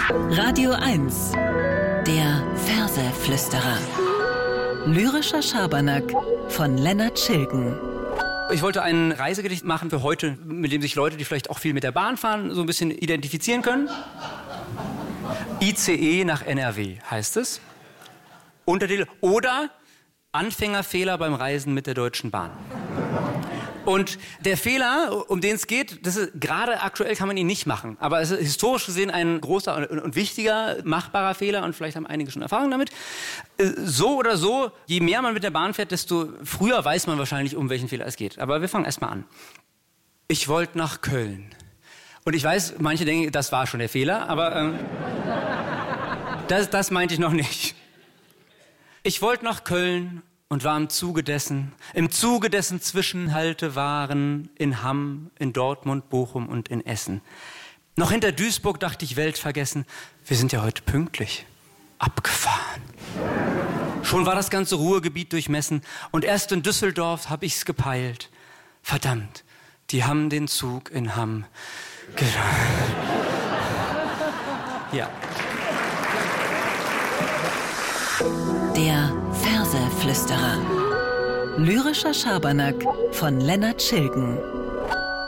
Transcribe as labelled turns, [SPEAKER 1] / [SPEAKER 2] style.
[SPEAKER 1] Radio 1, der Verseflüsterer. Lyrischer Schabernack von Lennart Schilgen.
[SPEAKER 2] Ich wollte ein Reisegedicht machen für heute, mit dem sich Leute, die vielleicht auch viel mit der Bahn fahren, so ein bisschen identifizieren können. ICE nach NRW heißt es. Untertitel: Oder Anfängerfehler beim Reisen mit der Deutschen Bahn. Und der Fehler, um den es geht, das ist, gerade aktuell kann man ihn nicht machen. Aber es ist historisch gesehen ein großer und wichtiger, machbarer Fehler. Und vielleicht haben einige schon Erfahrung damit. So oder so, je mehr man mit der Bahn fährt, desto früher weiß man wahrscheinlich, um welchen Fehler es geht. Aber wir fangen erstmal an. Ich wollte nach Köln. Und ich weiß, manche denken, das war schon der Fehler. Aber das meinte ich noch nicht. Ich wollte nach Köln und war im Zuge dessen Zwischenhalte waren in Hamm, in Dortmund, Bochum und in Essen. Noch hinter Duisburg dachte ich, Welt vergessen, wir sind ja heute pünktlich. Abgefahren. Schon war das ganze Ruhrgebiet durchmessen und erst in Düsseldorf hab ich's gepeilt. Verdammt, die haben den Zug in Hamm Ja.
[SPEAKER 1] Der Verseflüsterer. Lyrischer Schabernack von Lennart Schilgen.